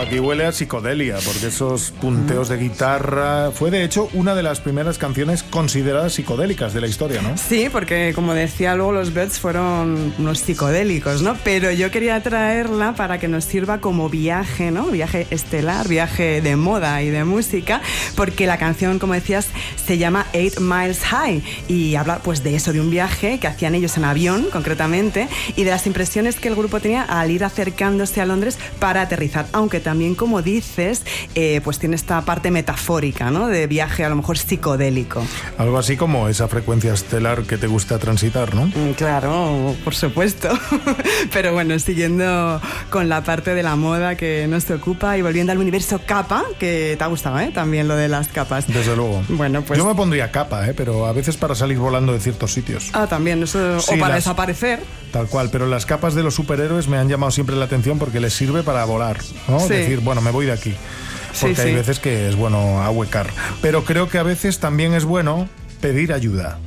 aquí huele a psicodelia, porque esos punteos de guitarra... Fue, de hecho, una de las primeras canciones consideradas psicodélicas de la historia, ¿no? Sí, porque, como decía, luego los Byrds fueron unos psicodélicos, ¿no? Pero yo quería traerla para que nos sirva como viaje, ¿no? Viaje estelar, viaje de moda y de música, porque la canción, como decías, se llama 8 Miles High y habla, pues, de eso, de un viaje que hacían ellos en avión, concretamente, y de las impresiones que el grupo tenía al ir acercándose a Londres para aterrizar, aunque también, como dices, pues tiene esta parte metafórica, ¿no? De viaje a lo mejor psicodélico. Algo así como esa frecuencia estelar que te gusta transitar, ¿no? Claro, por supuesto. Pero bueno, siguiendo con la parte de la moda que nos ocupa y volviendo al universo capa, que te ha gustado, ¿eh? También lo de las capas. Desde luego. Bueno, pues... Yo me pondría capa, pero a veces para salir volando de ciertos sitios. Ah, también, eso, sí, o para desaparecer. Tal cual, pero las capas de los superhéroes me han llamado siempre la atención porque les sirve para volar, ¿no? Sí. Decir, bueno, me voy de aquí. Porque hay veces que es bueno ahuecar. Pero creo que a veces también es bueno pedir ayuda.